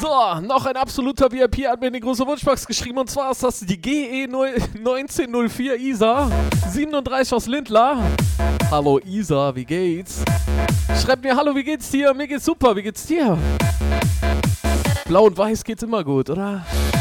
So, noch ein absoluter VIP hat mir eine große Wunschbox geschrieben und zwar ist das die GE 1904 Isa 37 aus Lindlar. Hallo Isa, wie geht's? Schreibt mir, hallo, wie geht's dir? Mir geht's super, wie geht's dir? Blau und weiß geht's immer gut, oder?